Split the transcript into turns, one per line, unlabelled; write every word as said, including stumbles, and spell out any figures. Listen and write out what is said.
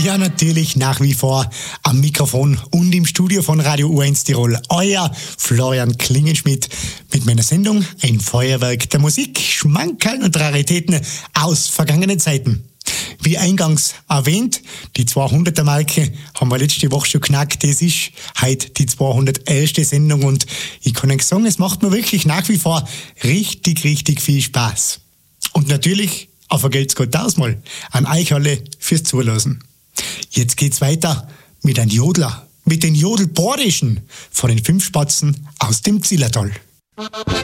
Ja, natürlich nach wie vor am Mikrofon und im Studio von Radio U eins Tirol. Euer Florian Klingenschmidt mit meiner Sendung Ein Feuerwerk der Musik, Schmankerl und Raritäten aus vergangenen Zeiten. Wie eingangs erwähnt, die zweihunderter-Marke haben wir letzte Woche schon knackt. Das ist heute die zweihunderterste Sendung und ich kann euch sagen, es macht mir wirklich nach wie vor richtig, richtig viel Spaß. Und natürlich auf ein Geld Gott tausendmal an euch alle fürs Zuhören. Jetzt geht's weiter mit einem Jodler, mit den Jodelbordischen von den Fünf Spatzen aus dem Zillertal.